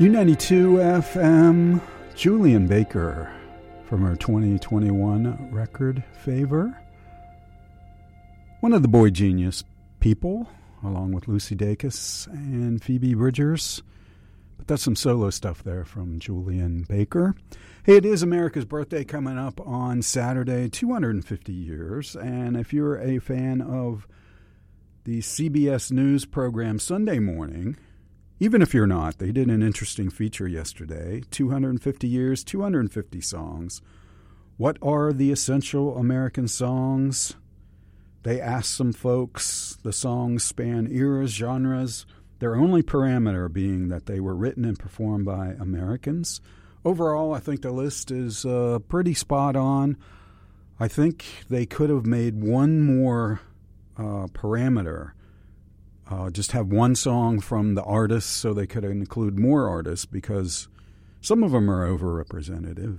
U92 FM, Julian Baker from her 2021 record, Favor. One of the Boy Genius people, along with Lucy Dacus and Phoebe Bridgers. But that's some solo stuff there from Julian Baker. Hey, it is America's birthday coming up on Saturday, 250 years. And if you're a fan of the CBS News program Sunday Morning, even if you're not, they did an interesting feature yesterday, 250 years, 250 songs. What are the essential American songs? They asked some folks. The songs span eras, genres, their only parameter being that they were written and performed by Americans. Overall, I think the list is pretty spot on. I think they could have made one more parameter. Just have one song from the artists so they could include more artists because some of them are overrepresented.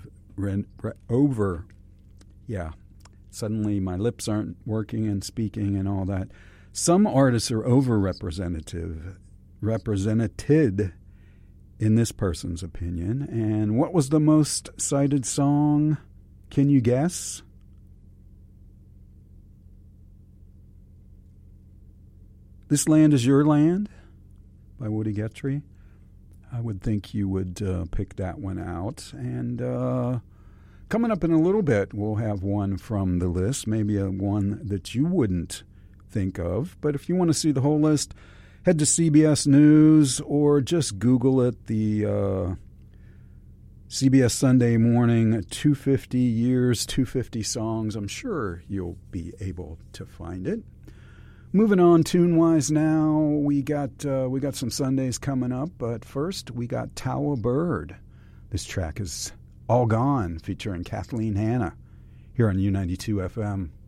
Suddenly my lips aren't working and speaking and all that. Some artists are represented in this person's opinion. And what was the most cited song? Can you guess? This Land Is Your Land by Woody Guthrie. I would think you would pick that one out. And coming up in a little bit, we'll have one from the list, maybe one that you wouldn't think of. But if you want to see the whole list, head to CBS News or just Google it, the CBS Sunday Morning 250 Years, 250 Songs. I'm sure you'll be able to find it. Moving on tune-wise now, we got some Sundays coming up, but first we got Tower Bird. This track is All Gone, featuring Kathleen Hanna, here on U92 FM.